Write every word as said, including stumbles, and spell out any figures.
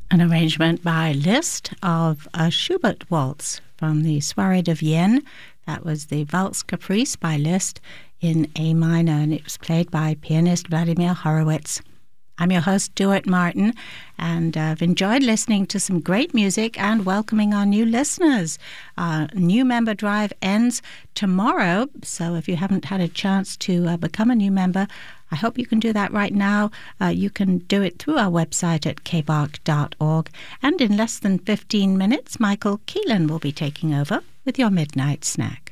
An arrangement by Liszt of a Schubert waltz from the Soirée de Vienne. That was the Valse Caprice by Liszt in A minor, and it was played by pianist Vladimir Horowitz. I'm your host, Stuart Martin, and I've enjoyed listening to some great music and welcoming our new listeners. Our new member drive ends tomorrow, so if you haven't had a chance to uh, become a new member, I hope you can do that right now. Uh, you can do it through our website at k b a r c dot org, and in less than fifteen minutes, Michael Keelan will be taking over with your Midnight Snack.